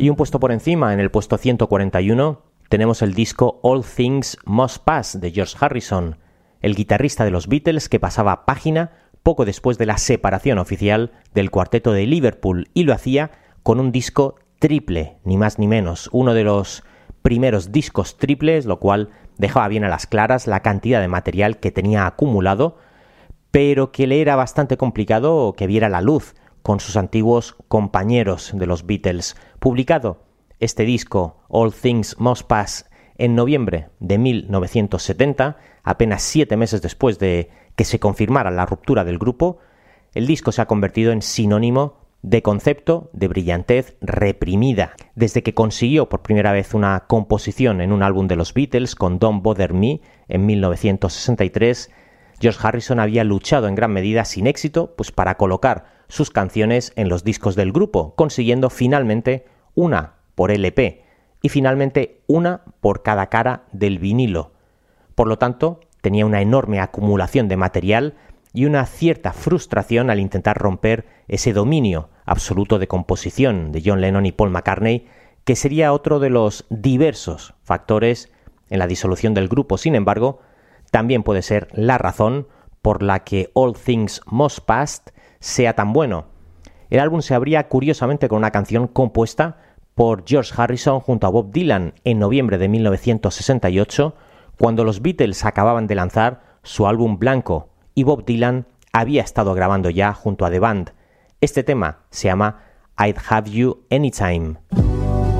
Y un puesto por encima, en el puesto 141, tenemos el disco All Things Must Pass de George Harrison, el guitarrista de los Beatles que pasaba página poco después de la separación oficial del cuarteto de Liverpool, y lo hacía con un disco triple, ni más ni menos, uno de los primeros discos triples, lo cual dejaba bien a las claras la cantidad de material que tenía acumulado, pero que le era bastante complicado que viera la luz con sus antiguos compañeros de los Beatles. Publicado este disco, All Things Must Pass, en noviembre de 1970, apenas 7 meses después de que se confirmara la ruptura del grupo, el disco se ha convertido en sinónimo de concepto de brillantez reprimida. Desde que consiguió por primera vez una composición en un álbum de los Beatles con Don't Bother Me en 1963, George Harrison había luchado en gran medida sin éxito pues para colocar sus canciones en los discos del grupo, consiguiendo finalmente una por LP y finalmente una por cada cara del vinilo. Por lo tanto, tenía una enorme acumulación de material y una cierta frustración al intentar romper ese dominio absoluto de composición de John Lennon y Paul McCartney, que sería otro de los diversos factores en la disolución del grupo. Sin embargo, también puede ser la razón por la que All Things Must Pass sea tan bueno. El álbum se abría curiosamente con una canción compuesta por George Harrison junto a Bob Dylan en noviembre de 1968, cuando los Beatles acababan de lanzar su álbum blanco y Bob Dylan había estado grabando ya junto a The Band. Este tema se llama I'd Have You Anytime.